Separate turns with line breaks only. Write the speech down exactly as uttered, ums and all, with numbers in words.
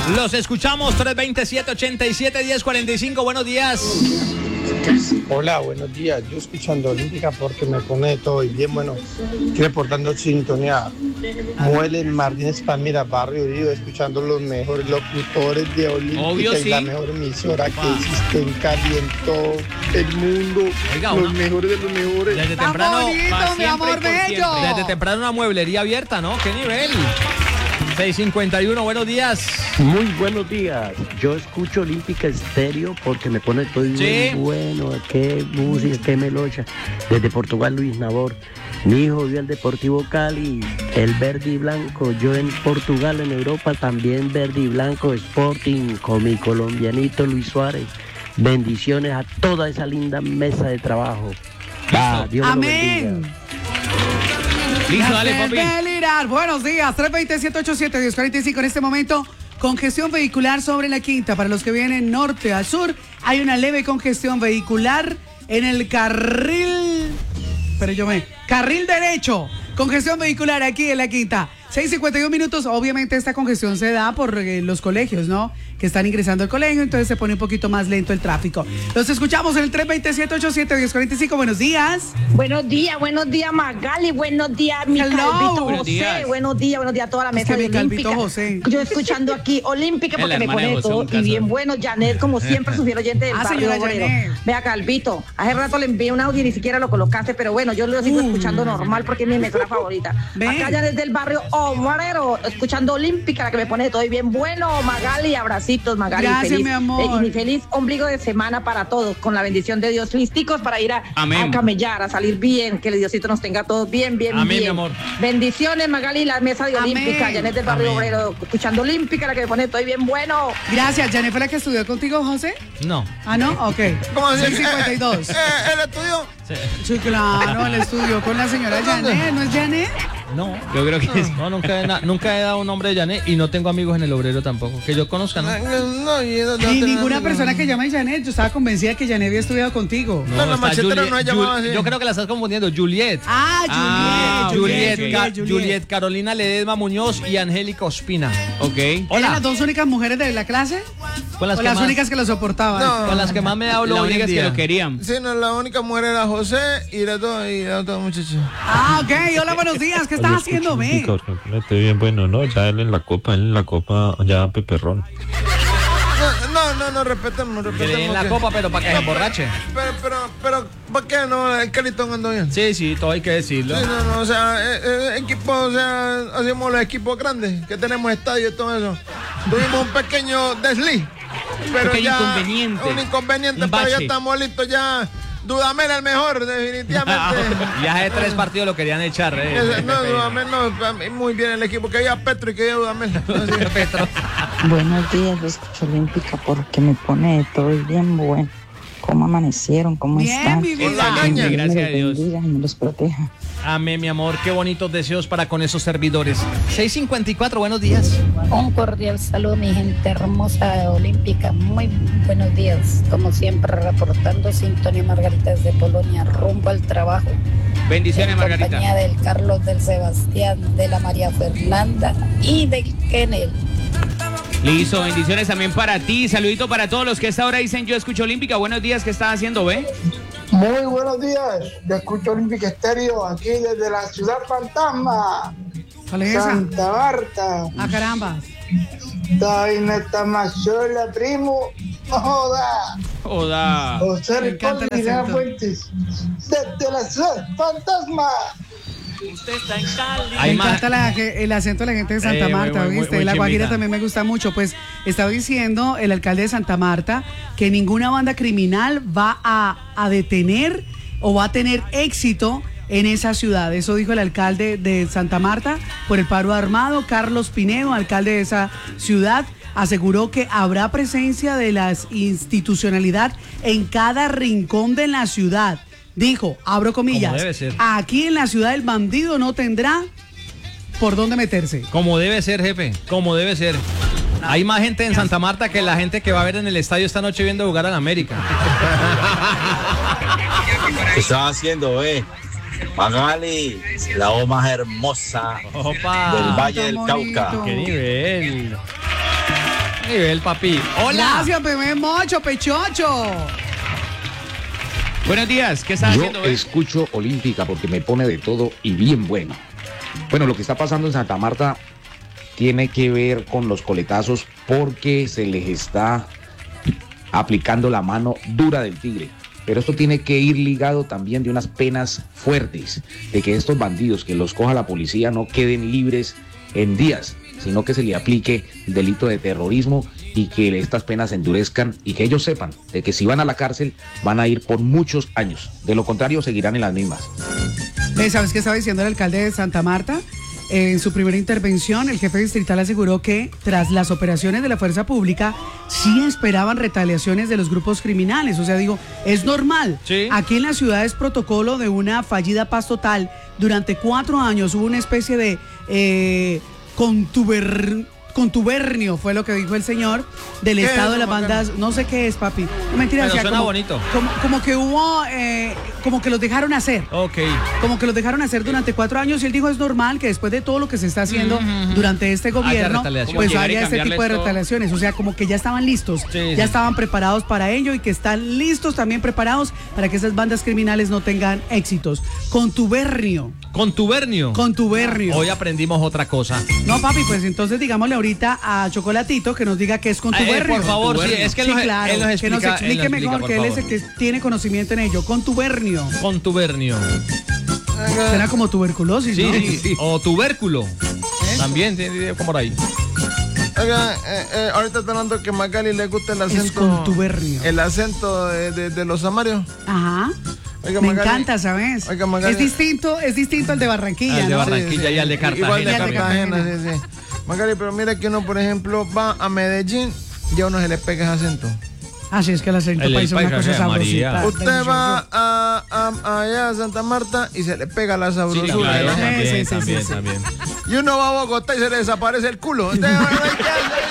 Los escuchamos, tres dos siete, ocho siete, uno cero cuatro cinco. Buenos días.
Hola, buenos días. Yo escuchando Olímpica porque me pone todo y bien bueno. Reportando sintonía. Muele Martínez Palmira, Barrio Río, escuchando los mejores locutores de Olímpica.
Obvio,
y
sí.
La mejor emisora que existe en Cali, en todo el mundo.
Oiga,
los
una...
mejores de los mejores.
Desde temprano,
bonito,
pa'
mi
siempre
amor
y por
bello.
siempre. Desde temprano una mueblería abierta, ¿no? ¿Qué nivel? seis cincuenta y uno, buenos días.
Muy buenos días. Yo escucho Olímpica Estéreo porque me pone todo
Sí.
bien bueno. Qué música, qué melocha. Desde Portugal, Luis Nabor. Mi hijo vio el Deportivo Cali, el verde y blanco. Yo en Portugal, en Europa, también verde y blanco. Sporting con mi colombianito Luis Suárez. Bendiciones a toda esa linda mesa de trabajo. Va, Dios me lo
Amén.
bendiga.
Listo, dale,
Hacer
papi.
delirar. Buenos días, tres dos siete, ocho siete, uno cero cuatro cinco. En este momento, congestión vehicular sobre la Quinta. Para los que vienen norte a sur, hay una leve congestión vehicular en el carril... Pero yo me... Carril derecho. Congestión vehicular aquí en la Quinta. seis cincuenta y uno minutos. Obviamente esta congestión se da por eh, los colegios, ¿no? Que están ingresando al colegio, entonces se pone un poquito más lento el tráfico. Los escuchamos en el tres dos siete, ocho siete, uno cero cuatro cinco. Buenos días.
Buenos días, buenos días Magali, buenos días mi
Hello.
Calvito
Buenos
José,
días.
buenos días, buenos días a toda la
Es
mesa
que
de
mi Calvito
Olímpica.
José.
Yo escuchando aquí Olímpica
Es
porque
la
me
hermana de
pone
José,
todo
un
y
caso.
bien bueno, Janet, como siempre, su fiel oyente del
Ah,
barrio
señora
obrero.
Janet.
Vea Calvito, hace rato le envié un audio y ni siquiera lo colocaste, pero bueno, yo lo sigo
Uh.
escuchando normal porque es mi emisora favorita.
Ven.
Acá ya desde el barrio obrero, escuchando Olímpica, la que me pone todo y bien bueno, Magali, abracitos Magali.
Gracias,
feliz,
mi amor.
eh, y feliz ombligo de semana para todos, con la bendición de Dios, listicos para ir a,
Amén.
a camellar, a salir bien, que el Diosito nos tenga todos bien, bien,
Amén,
bien.
mi amor.
Bendiciones, Magali, la mesa de
Amén.
Olímpica, Janet del barrio
Amén.
obrero, escuchando Olímpica, la que me pone todo bien bueno.
Gracias. ¿Janet fue la que estudió contigo, José?
No.
Ah, ¿no? Ok.
¿Cómo así?
seis cincuenta y dos.
Eh, eh, ¿El estudio?
Sí.
Sí, claro, el estudio con la señora Janet, ¿no es Janet?
No, yo creo que es- no, nunca he, na- nunca he dado un nombre de Janet y no tengo amigos en el obrero tampoco. Que yo conozca, ¿no?
No, y no, no
Ni
tengo
ninguna
amigos.
persona que llame Janet. Yo estaba convencida que Janet había estudiado contigo.
No, la
está
machetera
Juliet-
no es llamada
Jul-
así.
Yo creo que la estás confundiendo. Juliet.
Ah, Juliet,
Ah,
Juliet,
Juliet,
Juliet,
Ca-
Juliet.
Juliet, Carolina Ledesma Muñoz y Angélica Ospina. Ok.
¿Eran
Hola.
las dos únicas mujeres de la clase?
Con las,
¿O
que
las
más,
únicas que lo soportaban?
No.
con las que más me hablo
Las
hoy en
únicas que
día.
lo querían.
Sí, no, la única mujer era José y la otra, y la otra muchacha.
Ah, ok. Hola, buenos días. ¿Qué estás haciendo, ve?
Estoy bien bueno, ¿no? Ya él en la copa, él en la copa, ya peperrón.
No, no, no, no respetemos,
Que le
respetemos.
den la
que-
copa, pero para que se emborrache.
Pero, pero, pero, ¿para qué no? El Calitón andó bien.
Sí, sí, todo hay que decirlo.
Sí, no, no, o sea, eh, eh, equipo, o sea, hacemos los equipos grandes, que tenemos estadio y todo eso. Tuvimos un pequeño desliz, pero
Pequeño
ya,
inconveniente.
un inconveniente,
Un
pero ya
bache.
estamos listos, ya, Dudamel el mejor, definitivamente.
Ya hace tres partidos lo querían echar. Eh.
Ese- no, Dudamel no, a mí muy bien el equipo, que había Petro y que había Dudamel. Así.
Petro.
Buenos días, yo escucho Olímpica porque me pone todo bien bueno. ¿Cómo amanecieron? ¿Cómo
Bien,
están?
mi vida.
Hola,
Que
Gaña.
Dios me
Gracias
los
a Dios.
bendiga y me los proteja.
Amén, mi amor. Qué bonitos deseos para con esos servidores. seis cincuenta y cuatro, buenos días.
Un cordial saludo, mi gente hermosa de Olímpica. Muy buenos días. Como siempre, reportando Sintonía Margarita desde Polonia, rumbo al trabajo.
Bendiciones,
En
Margarita.
compañía del Carlos, del Sebastián, de la María Fernanda y del Kennel.
Listo, bendiciones también para ti. Saludito para todos los que a esta hora dicen yo escucho Olímpica. Buenos días, ¿qué estás haciendo, ve?
Muy buenos días, yo escucho Olímpica Estéreo aquí desde la ciudad fantasma,
¿Cuál es esa?
Santa Marta.
Ah, caramba.
Todavía está más sola, primo. No joda.
Joda.
José
Me encanta
Ricardo
el
y Lina
acento.
Fuentes, desde la ciudad fantasma.
Hay
Me
más.
encanta la- el acento de la gente de Santa
Eh, muy,
Marta,
muy, muy,
¿viste?
muy
La Guajira
chimbita.
también me gusta mucho. Pues estaba diciendo el alcalde de Santa Marta que ninguna banda criminal va a, a detener o va a tener éxito en esa ciudad. Eso dijo el alcalde de Santa Marta por el paro armado. Carlos Pinedo, alcalde de esa ciudad, aseguró que habrá presencia de la institucionalidad en cada rincón de la ciudad. Dijo, abro comillas,
Como debe ser.
aquí en la ciudad el bandido no tendrá por dónde meterse.
Como debe ser, jefe. Como debe ser. Hay más gente en Santa Marta que la gente que va a ver en el estadio esta noche viendo jugar al América.
¿Qué estás haciendo, eh? Magali, la voz más hermosa
Opa.
del Valle
tan
del
bonito.
Cauca.
¡Qué nivel! nivel, papi. Hola.
Gracias, bebé mocho, pechocho.
Buenos días, ¿qué estás
Yo
haciendo? eh?
escucho Olímpica porque me pone de todo y bien bueno. Bueno, lo que está pasando en Santa Marta tiene que ver con los coletazos porque se les está aplicando la mano dura del tigre. Pero esto tiene que ir ligado también de unas penas fuertes, de que estos bandidos que los coja la policía no queden libres en días, sino que se le aplique delito de terrorismo y que estas penas se endurezcan y que ellos sepan de que si van a la cárcel van a ir por muchos años. De lo contrario seguirán en las mismas.
¿Sabes qué estaba diciendo el alcalde de Santa Marta? En su primera intervención, el jefe distrital aseguró que tras las operaciones de la fuerza pública, sí esperaban retaliaciones de los grupos criminales. O sea, digo, es normal.
Sí.
Aquí en la ciudad es protocolo de una fallida paz total. Durante cuatro años hubo una especie de eh, contuber... contubernio, fue lo que dijo el señor, del estado de las bandas, no sé qué es, papi. No, mentira,
Pero
o sea,
suena
como,
bonito.
Como, como que hubo, eh, como que los dejaron hacer.
Ok.
Como que los dejaron hacer durante cuatro años y él dijo es normal que después de todo lo que se está haciendo
Ujú.
durante este gobierno,
retaliación.
pues
Llegar y
haya este
cambiarles
tipo de
todo.
retaliaciones. O sea, como que ya estaban listos,
Sí,
ya
sí.
estaban preparados para ello y que están listos también preparados para que esas bandas criminales no tengan éxitos. Contubernio,
Contubernio.
contubernio.
Hoy aprendimos otra cosa.
No, papi, pues entonces digámosle ahorita a Chocolatito que nos diga qué es contubernio.
Eh, por favor, sí, es que él
Sí,
nos-
claro,
él nos
que
explica-
nos
él
explique
nos explica,
mejor,
por
que él es
favor.
el que tiene conocimiento en ello. Contubernio.
Contubernio.
Será como tuberculosis,
Sí,
¿no?
sí, sí. O tubérculo. También tiene como por ahí.
Oiga, eh, eh, ahorita está hablando que a Magali le gusta el acento.
contubernio.
El acento de, de- de los amarios.
Ajá.
Oiga,
Me
Magali,
encanta, ¿sabes?
Oiga, Magali.
Es distinto, es distinto al de Barranquilla,
Al de
¿no?
Barranquilla y al de Cartagena.
Igual de
también.
Cartagena, sí, sí. Magali, pero mira que uno, por ejemplo, va a Medellín y a uno se le pega ese acento.
Así es que el acento
El del
país es una
paisaje
cosa
de María.
sabrosita.
Usted va a, a- allá a Santa Marta y se le pega la
Sí,
sabrosura.
claro,
¿no?
Sí,
también,
sí, sí,
también,
sí, sí.
también.
Y uno va a Bogotá y se le desaparece el culo. Usted va a